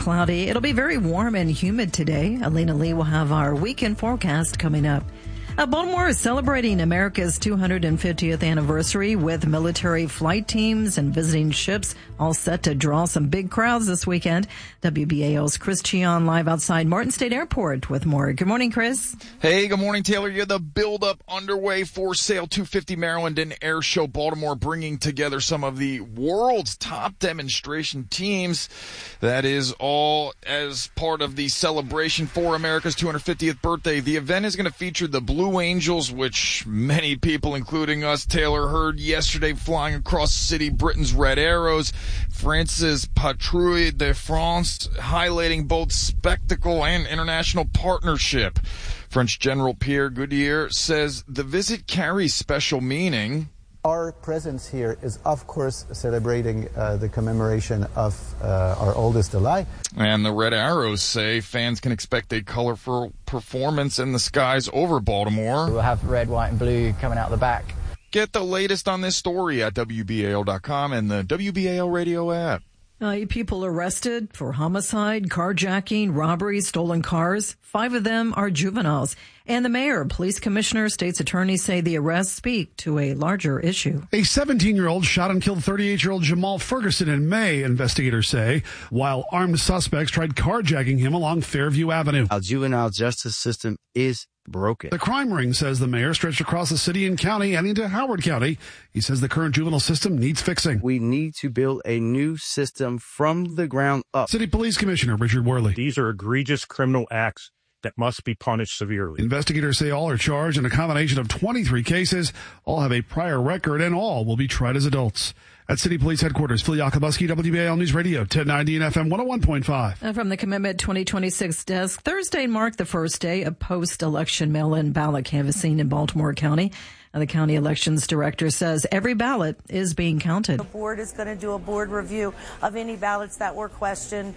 cloudy. It'll be very warm and humid today. Alina Lee will have our weekend forecast coming up. Baltimore is celebrating America's 250th anniversary with military flight teams and visiting ships all set to draw some big crowds this weekend. WBAL's Chris Cheon live outside Martin State Airport with more. Good morning, Chris. Hey, good morning, Taylor. You have the build-up underway for Sail 250 Maryland and Air Show Baltimore, bringing together some of the world's top demonstration teams. That is all as part of the celebration for America's 250th birthday. The event is going to feature the Blue Angels, which many people, including us, Taylor, heard yesterday flying across the city, Britain's Red Arrows, France's Patrouille de France, highlighting both spectacle and international partnership. French General Pierre Gaudier says the visit carries special meaning. Our presence here is, of course, celebrating the commemoration of our oldest ally. And the Red Arrows say fans can expect a colorful performance in the skies over Baltimore. We'll have red, white, and blue coming out the back. Get the latest on this story at WBAL.com and the WBAL radio app. 8 people arrested for homicide, carjacking, robbery, stolen cars. 5 of them are juveniles. And the mayor, police commissioner, state's attorneys say the arrests speak to a larger issue. A 17-year-old shot and killed 38-year-old Jamal Ferguson in May, investigators say, while armed suspects tried carjacking him along Fairview Avenue. Our juvenile justice system is broken. The crime ring, says the mayor, stretched across the city and county and into Howard County. He says the current juvenile system needs fixing. We need to build a new system from the ground up. City Police Commissioner Richard Worley. These are egregious criminal acts that must be punished severely. Investigators say all are charged in a combination of 23 cases. All have a prior record and all will be tried as adults. At City Police Headquarters, Phil Yakubuski, WBAL News Radio, 1090 and FM 101.5. From the Commitment 2026 desk, Thursday marked the first day of post-election mail-in ballot canvassing in Baltimore County. The county elections director says every ballot is being counted. The board is going to do a board review of any ballots that were questioned.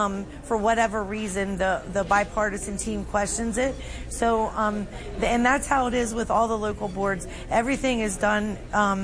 For whatever reason, the bipartisan team questions it. So, and that's how it is with all the local boards. Everything is done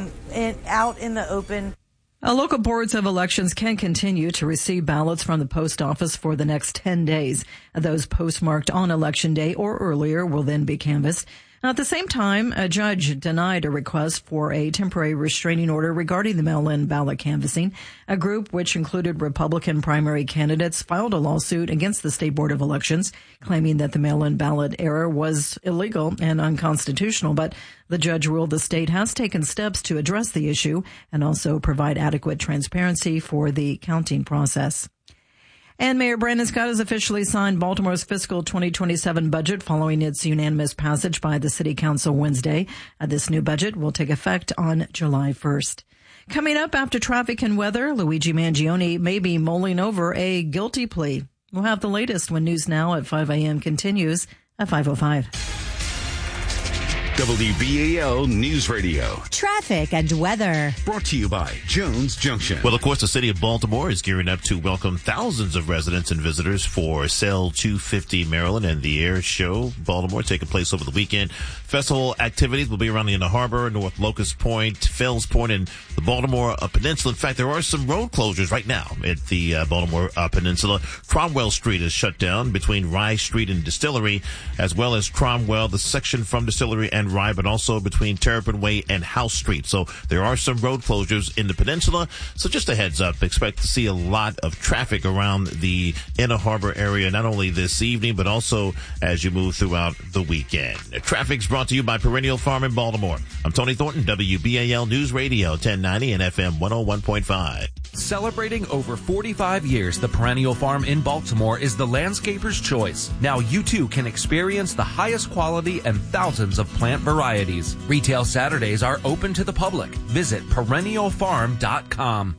out in the open. Local boards of elections can continue to receive ballots from the post office for the next 10 days. Those postmarked on Election Day or earlier will then be canvassed. At the same time, a judge denied a request for a temporary restraining order regarding the mail-in ballot canvassing. A group, which included Republican primary candidates, filed a lawsuit against the State Board of Elections, claiming that the mail-in ballot error was illegal and unconstitutional. But the judge ruled the state has taken steps to address the issue and also provide adequate transparency for the counting process. And Mayor Brandon Scott has officially signed Baltimore's fiscal 2027 budget following its unanimous passage by the City Council Wednesday. This new budget will take effect on July 1st. Coming up after traffic and weather, Luigi Mangione may be mulling over a guilty plea. We'll have the latest when News Now at 5 a.m. continues at 5:05. WBAL News Radio. Traffic and weather. Brought to you by Jones Junction. Well, of course, the city of Baltimore is gearing up to welcome thousands of residents and visitors for Sail 250 Maryland and the Air Show Baltimore, taking place over the weekend. Festival activities will be around the Inner Harbor, North Locust Point, Fells Point, and the Baltimore Peninsula. In fact, there are some road closures right now at the Baltimore Peninsula. Cromwell Street is shut down between Rye Street and Distillery, as well as Cromwell, the section from Distillery and Rye, but also between Terrapin Way and House Street. So there are some road closures in the peninsula. So just a heads up, expect to see a lot of traffic around the Inner Harbor area, not only this evening, but also as you move throughout the weekend. Traffic's brought to you by Perennial Farm in Baltimore. I'm Tony Thornton, WBAL News Radio, 1090 and FM 101.5. Celebrating over 45 years, the Perennial Farm in Baltimore is the landscaper's choice. Now you too can experience the highest quality and thousands of plant varieties. Retail Saturdays are open to the public. Visit perennialfarm.com.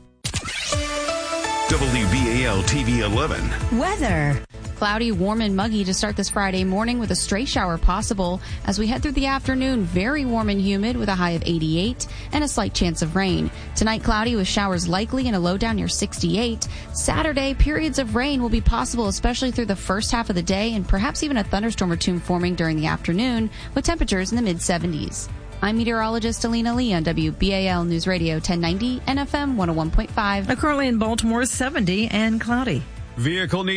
WBAL TV 11. Weather. Cloudy, warm, and muggy to start this Friday morning with a stray shower possible. As we head through the afternoon, very warm and humid with a high of 88 and a slight chance of rain. Tonight, cloudy with showers likely and a low down near 68. Saturday, periods of rain will be possible, especially through the first half of the day, and perhaps even a thunderstorm or two forming during the afternoon with temperatures in the mid-70s. I'm meteorologist Alina Lee on WBAL News Radio 1090 and FM 101.5. Currently in Baltimore, 70 and cloudy. Vehicle